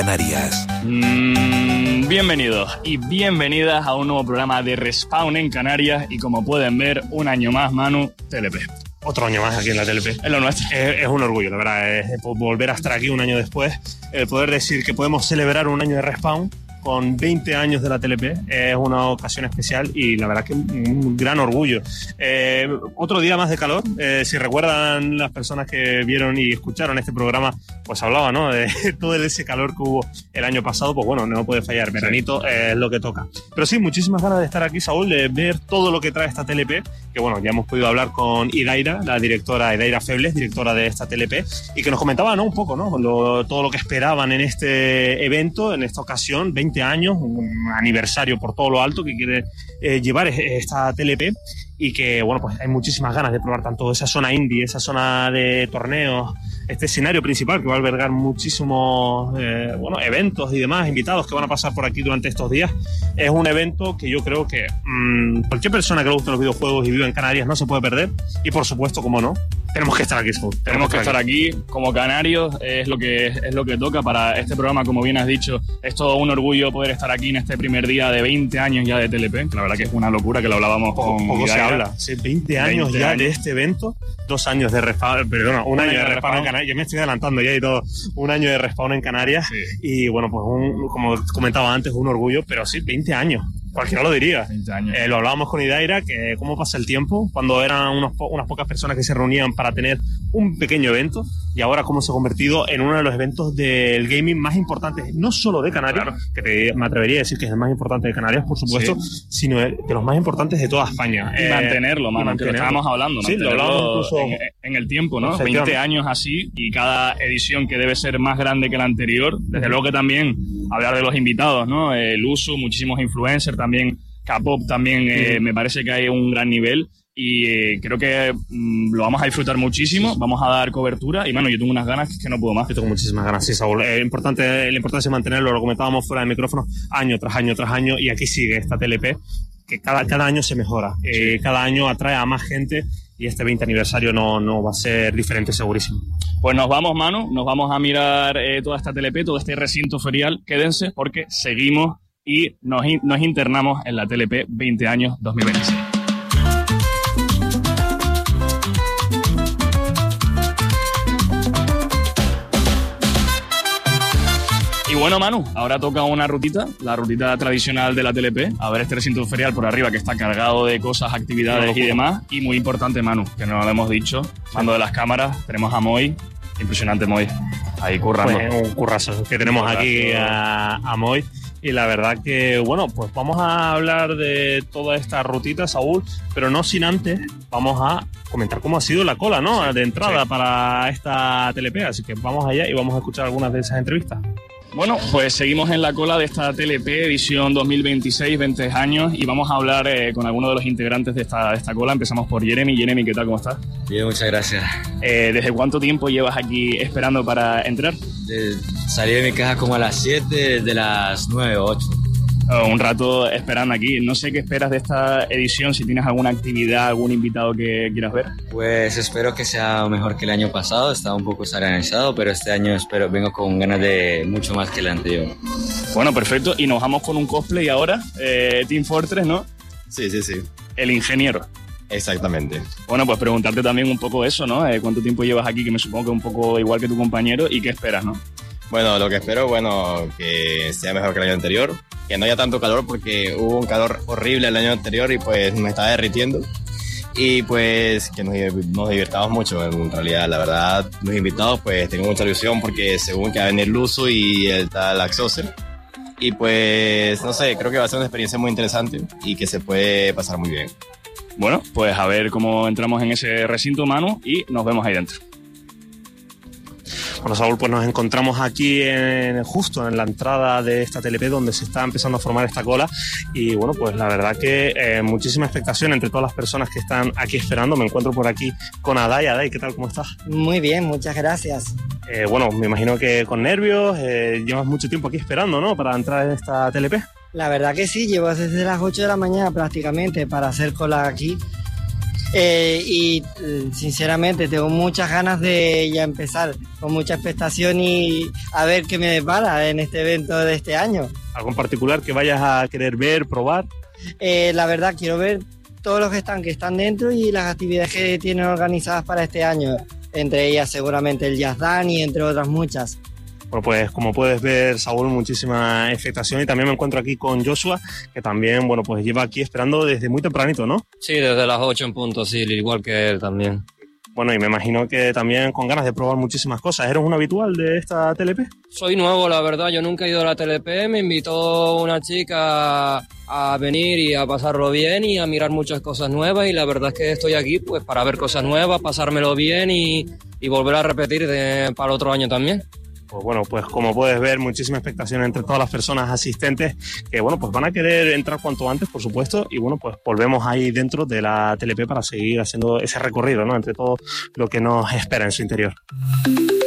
Canarias. Bienvenidos y bienvenidas a un nuevo programa de Respawn en Canarias y como pueden ver, un año más, Manu, TLP. Otro año más aquí en la TLP. Es lo nuestro. Es un orgullo, la verdad, volver a estar aquí un año después, el poder decir que podemos celebrar un año de Respawn con 20 años de la TLP es una ocasión especial y la verdad que un gran orgullo. Otro día más de calor. Si recuerdan las personas que vieron y escucharon este programa, pues hablaba, ¿no?, de todo ese calor que hubo el año pasado. Pues bueno, no puede fallar, veranito es lo que toca. Pero sí, muchísimas ganas de estar aquí, Saúl, de ver todo lo que trae esta TLP, que bueno, ya hemos podido hablar con Idaira, la directora, Idaira Febles, directora de esta TLP, y que nos comentaba, ¿no?, un poco, ¿no?, todo lo que esperaban en este evento, en esta ocasión, 20 años, un aniversario por todo lo alto que quiere llevar esta TLP, y que bueno, pues hay muchísimas ganas de probar tanto esa zona indie, esa zona de torneos, este escenario principal que va a albergar muchísimos eventos y demás, invitados que van a pasar por aquí durante estos días. Es un evento que yo creo que cualquier persona que le guste los videojuegos y vive en Canarias no se puede perder, y por supuesto, como no, tenemos que estar aquí, Saúl. Tenemos que estar aquí como canarios, es lo que toca para este programa. Como bien has dicho, es todo un orgullo poder estar aquí en este primer día de 20 años ya de TLP, que la verdad que es una locura, que lo hablábamos con poco se Idaira. habla. Sí, 20 años ya de este evento, 2 años de Respawn, perdona, un año de Respawn en Canarias. Yo me estoy adelantando ya y todo, un año de Respawn en Canarias, sí. Y bueno, pues como comentaba antes, un orgullo, pero sí, 20 años. Cualquiera lo diría. 20 años. Lo hablábamos con Idaira, que cómo pasa el tiempo, cuando eran unas pocas personas que se reunían para tener un pequeño evento, y ahora cómo se ha convertido en uno de los eventos del gaming más importantes, no solo de Canarias, claro, que me atrevería a decir que es el más importante de Canarias, por supuesto, sí, sino de los más importantes de toda España. Y mantenerlo, mano, que lo estábamos hablando. Sí, lo hablábamos incluso en el tiempo, ¿no? 20 años así, y cada edición que debe ser más grande que la anterior. Desde luego que también hablar de los invitados, ¿no? El uso, muchísimos influencers también, K-pop también, me parece que hay un gran nivel. Y creo que lo vamos a disfrutar muchísimo, vamos a dar cobertura y, bueno, yo tengo unas ganas que no puedo más. Yo tengo muchísimas ganas, sí, Saúl. La importancia es mantenerlo, lo comentábamos fuera de micrófono, año tras año tras año, y aquí sigue esta TLP, que cada año se mejora, sí. Cada año atrae a más gente, y este 20 aniversario no va a ser diferente, segurísimo. Pues nos vamos, Manu, nos vamos a mirar toda esta TLP, todo este recinto ferial. Quédense porque seguimos y nos internamos en la TLP 20 años 2026. Y bueno, Manu, ahora toca una rutita, la rutita tradicional de la TLP, a ver este recinto ferial por arriba que está cargado de cosas, actividades y demás. Y muy importante, Manu, que no lo hemos dicho, mando de las cámaras, tenemos a Moy, impresionante Moy, ahí currando. Pues un currazo que tenemos aquí a Moy. Y la verdad que, bueno, pues vamos a hablar de toda esta rutita, Saúl, pero no sin antes vamos a comentar cómo ha sido la cola, ¿no?, de entrada para esta TLP. Así que vamos allá y vamos a escuchar algunas de esas entrevistas. Bueno, pues seguimos en la cola de esta TLP edición 2026, 20 años, y vamos a hablar con algunos de los integrantes de esta cola. Empezamos por Jeremy. Jeremy, ¿qué tal? ¿Cómo estás? Bien, muchas gracias. ¿Desde cuánto tiempo llevas aquí esperando para entrar? Salí de mi casa como a las 7, de las 9 o 8. Un rato esperando aquí. No sé qué esperas de esta edición, si tienes alguna actividad, algún invitado que quieras ver. Pues espero que sea mejor que el año pasado, estaba un poco desorganizado, pero este año vengo con ganas de mucho más que el anterior. Bueno, perfecto, y nos vamos con un cosplay ahora, Team Fortress, ¿no? Sí. El ingeniero. Exactamente. Bueno, pues preguntarte también un poco eso, ¿no? ¿Cuánto tiempo llevas aquí? Que me supongo que un poco igual que tu compañero, ¿y qué esperas, no? Bueno, lo que espero, que sea mejor que el año anterior, que no haya tanto calor porque hubo un calor horrible el año anterior y pues me estaba derritiendo, y pues que nos divirtamos mucho en realidad. La verdad, los invitados pues tengo mucha ilusión porque según que va a venir Luzu y el tal Axoser, y pues no sé, creo que va a ser una experiencia muy interesante y que se puede pasar muy bien. Bueno, pues a ver cómo entramos en ese recinto, Manu, y nos vemos ahí dentro. Bueno, Saúl, pues nos encontramos aquí justo en la entrada de esta TLP, donde se está empezando a formar esta cola, y bueno, pues la verdad que muchísima expectación entre todas las personas que están aquí esperando. Me encuentro por aquí con Adai. Adai, ¿qué tal? ¿Cómo estás? Muy bien, muchas gracias. Bueno, me imagino que con nervios, llevas mucho tiempo aquí esperando, ¿no?, para entrar en esta TLP. La verdad que sí, llevo desde las 8 de la mañana prácticamente para hacer cola aquí. Sinceramente tengo muchas ganas de ya empezar, con mucha expectación y a ver qué me depara en este evento de este año. ¿Algo en particular que vayas a querer ver, probar? La verdad, quiero ver todos los que están dentro y las actividades que tienen organizadas para este año, entre ellas seguramente el Jazz Dance y entre otras muchas. Bueno, pues como puedes ver, Saúl, muchísima expectación, y también me encuentro aquí con Joshua, que también, bueno, pues lleva aquí esperando desde muy tempranito, ¿no? Sí, desde las 8 en punto, sí, igual que él también. Bueno, y me imagino que también con ganas de probar muchísimas cosas. ¿Eres un habitual de esta TLP? Soy nuevo, la verdad, yo nunca he ido a la TLP, me invitó una chica a venir y a pasarlo bien y a mirar muchas cosas nuevas, y la verdad es que estoy aquí pues para ver cosas nuevas, pasármelo bien y volver a repetir para el otro año también. Pues bueno, pues como puedes ver, muchísima expectación entre todas las personas asistentes que, bueno, pues van a querer entrar cuanto antes, por supuesto, y bueno, pues volvemos ahí dentro de la TLP para seguir haciendo ese recorrido, ¿no?, entre todo lo que nos espera en su interior.